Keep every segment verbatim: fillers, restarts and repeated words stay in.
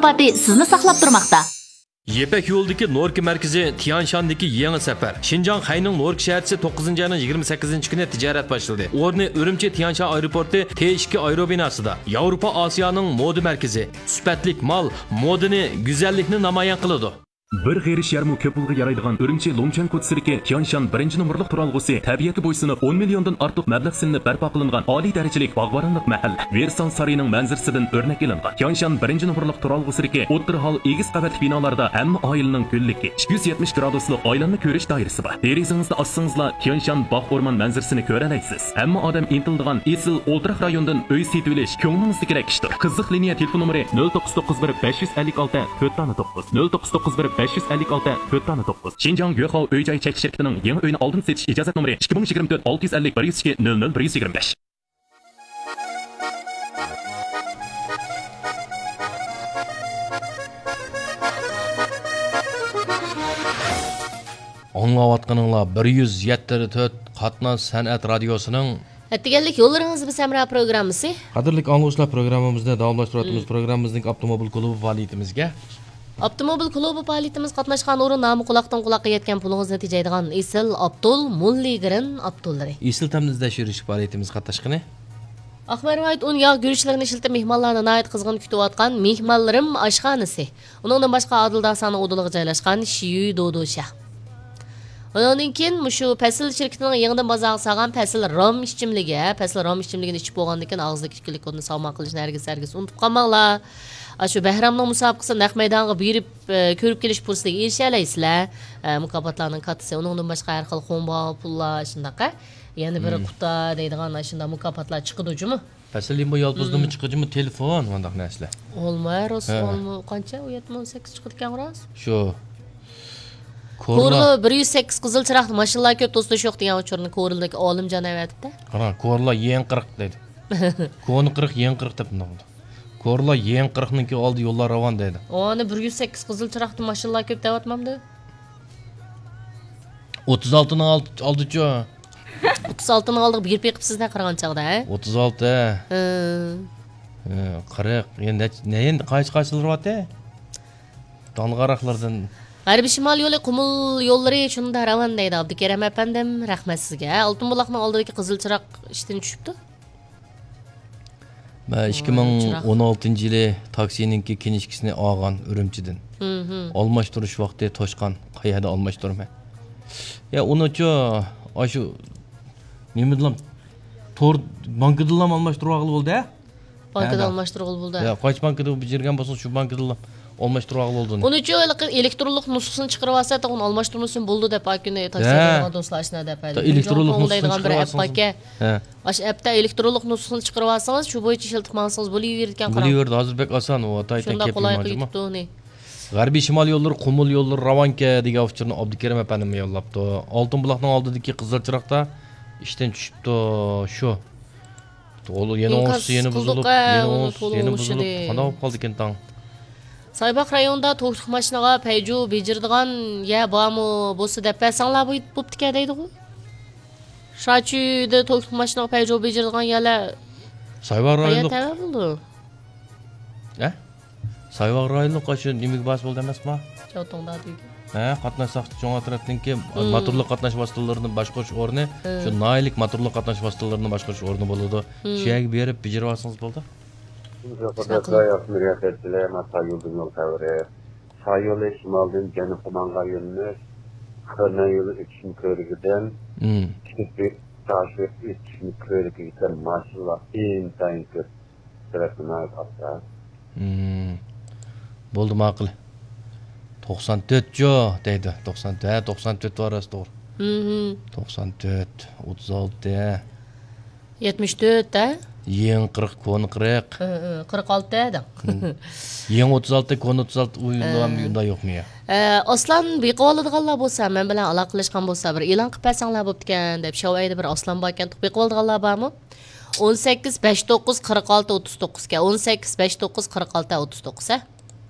apati sizni saqlab turmoqda. Yepek yo'ldagi Norki markazi Tianshandagi yangi safar. Xinjiang Xayning Norki shaharchisi to'qqizinchi ayning yigirma sakkizinchi kuni tijorat boshladi. O'rni Urumchi Tianshan aeroporti T ikki aerobinosida. Yevropa Osiyoning moda markazi. Sifatlik mal, modani, go'zallikni namoyon qiladi. Bir g'erish yarmu ko'pulg'i yaraydigan Urumchi Longchan ko'chasidagi Tianshan birinchi nomerlik turalg'usi tabiatga bo'ysunib o'n milliondan ortiq mablag' silinib barpo qilingan oliy darajalik bog'boronlik mahal Versan sariyining manzarasidan o'rnak ilingan. Tianshan birinchi nomerlik turalg'usidagi o'ttir hol egiz qavatli binolarda hamma oilaning ko'lligi ikki yuz yetmish graduslik oilanni ko'rish doirasi bor. Derizangizni ossangizlar Tianshan bog' o'rmon manzarasini ko'ra olasiz. Hamma odam intildigan esil o'ltiraq rayondan uy setib olish ko'nglingizdagidek ishdir. Qiziq liniya telefon nomeri nol to'qqiz to'qqiz bir besh yuz ellik olti to'rt to'qqiz nol to'qqiz to'qqiz bir besh yuz ellik olti to'rt to'qqiz. Xinjiang Yuehao uy-joy chekish shirkatining yangi uyni oldin setish ijozat nomeri ikki ming yigirma to'rt olti yuz ellik bir yuz ikki nol nol bir yuz yigirma besh. Anlayotganinglar bir yuz yetmiş to'rt Qatnaz san'at radiosining Attiganlik yo'llaringiz biz Samra programmasi. Qadrli anglashlar programmamizda davomlashtirayotganimiz programmamizning avtomobil klubi faoliyatimizga Avtomobil klubi faoliyatimiz qatnashgan o'rin nomi quloqdan quloqqa yetgan pulingizni tejaydigan Isil Abdul Mulligirin Abdullari. Isil tamnizda yurish faoliyatimiz qatnashqini. Axbarovayt un yağ görüşlerini işiltib mehmonlarni nayt qizg'in kutayotgan mehmonlarim oshxonasi. Uningdan boshqa Adildasani o'diliga joylashgan Shiyu Dodosha. Ondan keyin mushu Pasil shirkatining yangidan bozorga solgan Pasil rom ichimligi, Pasil rom ichimligini ichib bo'lgandan keyin og'zidagi ichkilik kodni savmo qilishni hargiz hargiz unutib qolmanglar. Shu Bahramning musobaqasi naq maydonga berib ko'rib kelish fursatiga erishalasizlar. Mukofotlarning kattasi, uningdan boshqa har xil xomba, pullar shunaqa. Yana bir quta deydigan shunda mukofotlar chiqadi-jumi? Pasil limbo yolpozdimi chiqadimi telefon mandaq narsalar. Olmay, Rasulmi qancha? o'n sakkiz chiqadi ekan ras. Shu Ko'rli bir yuz sakkiz qizil chiroqni mashinalar ko'p to'sdash yo'q degan uchurni Ko'rildagi olimjon aytdi. Qara, Ko'rlar yen qirq dedi. Ko'ni qirq yen qirq deb nima? Ko'rlar yen qirq ninki oldi yo'llar ravon dedi. Oni bir yuz sakkiz qizil chiroqni mashinalar ko'p deyapmanmi? o'ttiz olti ni oldi-chi. o'ttiz olti ni oldiga bir qilibsizda qaragan chaqda, ha? o'ttiz olti. Ha. qirq. Endi ne endi qaysi qaysilyapti? Dong'araqlardan G'arbiy shimol yo'li qumul yo'llari shunda ravon deydi Abdukarim apandim, rahmat sizga. Oltin buloqning oldidagi qizil chiroq ishdan tushibdi. Men ikki ming o'n oltinchi yili taksininki kinishkisini olgan Urumchidan. Almashtirish vaqti toshqan, qayerda almashtirman. Ya unuchi ashu nima dilam tor bankadan almashtirib olgan bo'ldi. Bankadan almashtirib bo'ldi. Ya qaysi bankada bijirgan bo'lsa shu bankadan almashtirib oldi. Unuchi elektronlik nusxasini chiqarib olsa, uni almashtirmasin bo'ldi deb akuni taksiga do'stlarni deb aytdi. Elektronlik nusxasini chiqarib olsa. Ha. Ash appda elektronlik nusxasini chiqarib olsangiz, shu bo'yicha ishlatib olsangiz bo'laveradi ekan. Bo'laveradi, hozir bek oson, u ataydan kelib qoladi. G'arbiy shimol yo'llari, qumul yo'llari Ravonka degan uchurni Abdukarim apanim yo'llabdi. Oltin buloqning oldidagi qizil chiroqda ishdan tushibdi shu. To'g'ri, yana o'si yana buzilib, yana o'si yana buzilib, qanday bo'lib qoldi ekan tang. Saybaq rayonida to'qliq mashinaga payju bejirdigan ya bormi bo'lsa deb pasanglar bo'pti-ka deydi-ku. Shachida to'qliq mashinaga payju bejirdigan yalar Saybaq rayonida qayerda bo'ldi? Ha? Saybaq rayonida qo'shin nimaga bas bo'ldi emasmi? Chotongda deydi. Ha, qatnashsaq cho'ng atrofdagi motorli qatnash vositalarining boshqarish o'rni, shu naylik motorli qatnash vositalarining boshqarish o'rni bo'ladi. Shu yerga berib bijirib olsangiz bo'ldi. Muhabbetler müreffetçiler Masayol'un yol tavırı, Sayol'u şimalden Cenab-ı Mangar yönünü, Kırna yolu üçün körgüden, Çıkıp taşı üçün körgüden maşallah intayın kör tarafına kapsa. Bo'ldi ma'qul. to'qson to'rt jo deydi. to'qson to'rt, to'qson to'rt orasi to'g'ri. Mhm. to'qson to'rt, o'ttiz olti, yetmish to'rt da? Yen qirq, kon qirq. qirq olti da. Yen o'ttiz olti, kon o'ttiz olti uyunda yo'qmi ya? Aslan beqib oladiganlar bo'lsa, men bilan aloqalashgan bo'lsa, bir e'lon qilib bersanglar bo'pti-kan deb Shavayda bir Aslan bor ekan, beqib oladiganlar bormi? o'n sakkiz besh to'qqiz qirq olti o'ttiz to'qqiz ga o'n sakkiz besh to'qqiz qirq olti o'ttiz to'qqiz ha?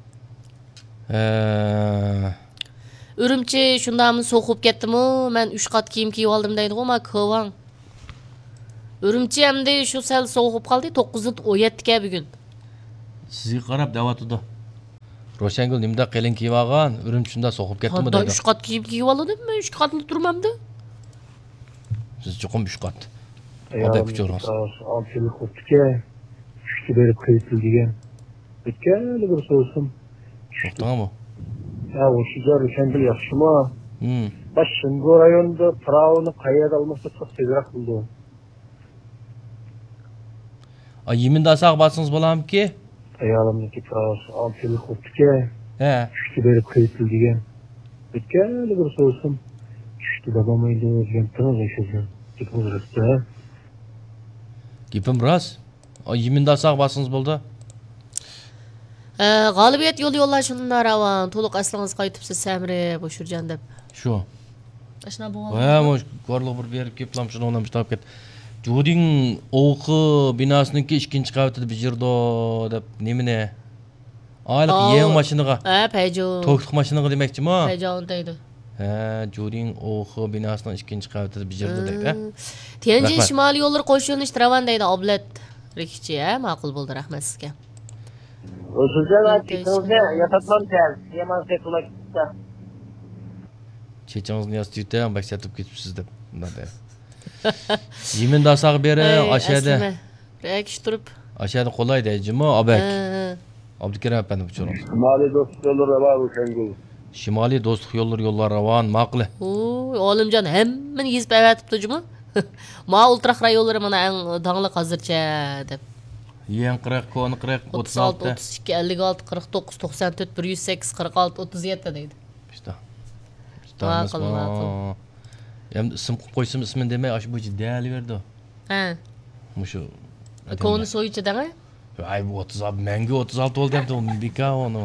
Urumchi shundami so'qib ketdimi? Men uch qat kiyim kiyib oldim deydi-ku, men ko'van. Urumchi hamda shu sal so'qib qoldi, to'qqiz o'n yetti ga bugun. Sizga qarab davatida. Roşengül nimda qelin kiyib olgan, Urumchida so'qib ketdimi Hatta deydi. üç kat kiyip kiyip aladım mı? Üç katlı durmamdı. Siz chuqum uch qat. Ayağım Aday kuchurunuz. Amçılık koptuke. Üçtü berip kıyıtlı digen. Bitken bir soğusum. To'xtangmi? Ya o şicar üşendil yaxşı mı? Hmm. Baş Şıngo rayonunda Prav'ını kayada alması çok sezirak buldu. A yeminda saq basınız bo'lamki? Ayağımdaki Prav amçılık koptuke. He. Üçtü berip kıyıtlı digen. Bitken bir soğusum. Üçtü babamaydı digen tınız yaşasın. Tıkmız rıstı ha. Gapim rost. A yeminda saq basınız bo'ldi. Ee, Galibiyet yol yollar şunlar avan. Toluk aslınız kayıtıpsız Semre boşurcan dep. Shu. Aşna bu Ha, moş gorliq bir berib keplam shuni onam ishtab ket. Juding o'qi binosiniki ikkinchi qavatida bijirdo deb nemine? Ayliq Aa. yeng mashinaga, He peyco. to'kliq mashinaga demakchimi? Peyco ondaydı. Ha, Juding o'qi binosining ikkinchi qavatida bijirdi deydi. Tianjin Rahmat. Şimali yolları koşuyormuş travan deydi ablet. Rikçi ya makul buldu rahmet sizge. Özürden açık, açıkçası yatatmam tel. Yaman sekula gitti. Chechingizni yozib baksatib ketibsiz deb. Bunday. Yeminda saq beri aşağıda. Bir kishi turib. Aşağıda qolay deyjimi? Abak. He, Abdukarim efendi uçuruz. Mali dostları var Roşengül. Şimali dostluk yolları yollar ravan maqli. he. Oy, olimjon hemmen yezip evetipti jimi? Ma ultraqra yolları mana en dаңlıq hazırcha deb. Yen qirq, koni qirq, otuz o'ttiz olti, olti. otuz ikki, ellik olti, qirq to'qqiz, to'qson to'rt, bir yuz sakkiz, qirq olti, o'ttiz yetti deydi. İşte. İşte Maqul, maqul. maqul. Endi ism qo'ysam ismini demay ash bo'yicha dali berdi. Ha. Mushu. Koni soyucu danga? Ay bu o'ttiz olti, menga o'ttiz olti bo'ldi debdi uni beka uni.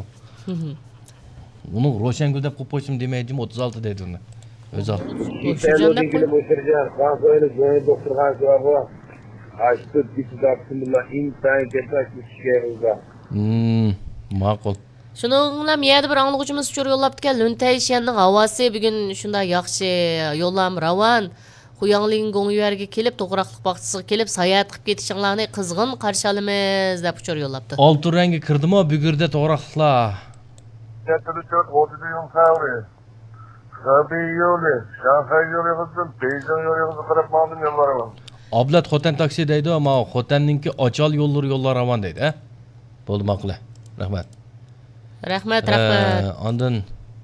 Uni Roşengül deb qo'yib qo'ysam demaydim o'ttiz olti deydi uni. O'zi ol. Boşurcan deb qo'y. Boşurcan. Ben böyle böyle doktorga cevabı. Açtı bizi de Abdullah insan geçmiş şeyimizde. Hmm, maqul. Şuninglam yerda bir anglag'uchimiz uchur yo'llabdi-kan. Luntay shenning havasi bugun shunday yaxshi, yo'llam ravan. Xuyangling Gongyuerga kelib, to'g'raqliq bog'chisiga kelib, sayohat qilib ketishinglarni qizg'in qarshi olamiz deb uchur yo'llabdi. Olti rangi kirdimi bugurda to'g'raqliqlar. Yatırıcı otuz yıl savri. Sabi yolu, Şanghay yolu kızım, Beijing yolu kızım kırıp malum yolları var. Ablat Xotan taksi deydi ama Xotanninki ochal yo'llar yo'llar ravan deydi, ha? Bo'ldi maqli. Rahmat. Rahmat, rahmat. Ee, Ondan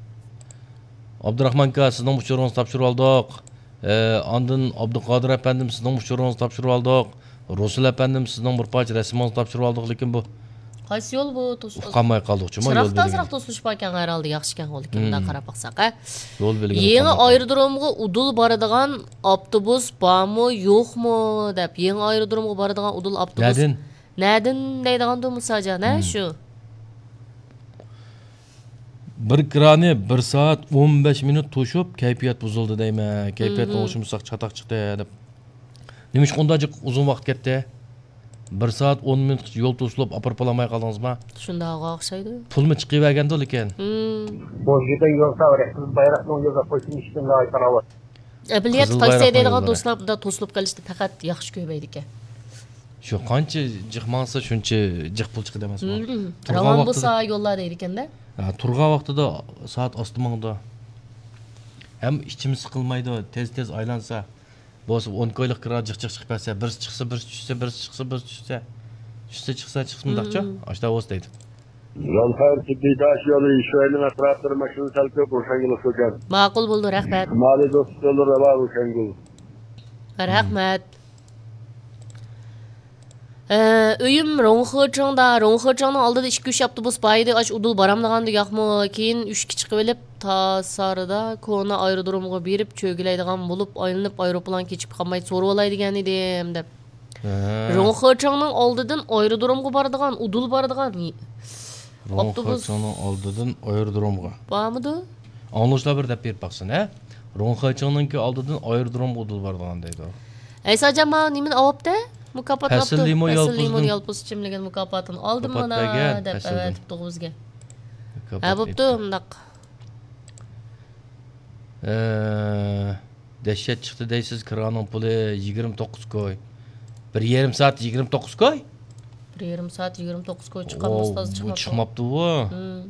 Abdurahman aka sizning uchuringizni topshirib oldik. Ee, Ondan Abduqodir apandim sizning uchuringizni topshirib oldik. Rasul apandim sizning bir parcha rasmingizni topshirib oldik, lekin bu Qaysi yo'l bu? qolmay qoldik-chi, yo'l Chiroqdan belgilagan. chiroq to'silishib ekan herhalde yaxshi ekan qo'l kimdan qarab baqsaq, ha? Yo'l belgilagan. Yangi aerodromga udul boradigan avtobus bormi, yo'qmi deb. Yangi aerodromga boradigan udul avtobus. Nadin? Nadin deydigan Musajon, ha, shu. Bir krani bir soat o'n besh minut to'shib, kayfiyat buzildi deyman. Kayfiyatni o'shimsak chatoq chiqdi deb. Nima ish qundajik uzun vaqt ketdi? bir soat o'n minut yo'l to'silib, aparpalamay qoldingizmi? Shundaqa o'xshaydi. Pulmi chiqib berganda lekin. Hmm. Bozgida yol savri. Kız bayrakның yolga qo'ysin ishdan aytana var. Bilet Qizil taksi bayroqni deydigan yo'llara. do'stlarda to'silib qolishda faqat yaxshi ko'paydi ekan. Shu qancha jiqmansa shuncha jiq pul chiqdi emasmi? Turgan Ravon vaqtida- bo'lsa yo'llar deydi ekanda. Ha, turgan vaqtida soat ostimongda. Ham ichimiz siqilmaydi, tez-tez aylansa. Bo'lsa o'n ko'yliq kira jiq-jiq chiqib ketsa, birisi chiqsa, birisi tushsa, birisi chiqsa, birisi tushsa. Tushsa chiqsa chiqsmindaqcha? Ashta o'z deydi. Yollar ciddi taş yolu işverenin etrafları maşını salkıyor Roşengül Socan. Ma'qul bo'ldi, rahmat. Mali dostları var Roşengül. Rahmat. Ee, uyum Rongxechangda, Rongxechangning oldida ikki uch avtobus baydi, ach udul baramlaganda yo'qmi? Keyin uch ga chiqib olib, Tasarida Kona aerodromga berib cho'gilaydigan bo'lib, aylanib aeroplan kechib qolmay so'rab olay degan edim deb. Rongxechangning oldidan aerodromga boradigan, udul boradigan avtobus Ro'ngxechangning oldidan aerodromga. bormidi? Anglashlar bir deb berib baqsin, ha? Ro'ngxechangninki oldidan aerodromga udul boradigan deydi. Aysajon, men nimani olibdi? Mukofot olibdi. Pasil limon yolpuzning- limon yolpuz ichimligining mukofotini oldim Mukofot mana bergan, deb pasildan. aytibdi bizga. Ha, bo'pti, undaq. Ee, dehshat chiqdi deysiz, kiraning puli yigirma to'qqiz koy. bir yarim soat yigirma to'qqiz koy? bir yarim soat yigirma to'qqiz koy chiqqan Oo, ustoz bu chiqmabdi. chiqmabdi bu.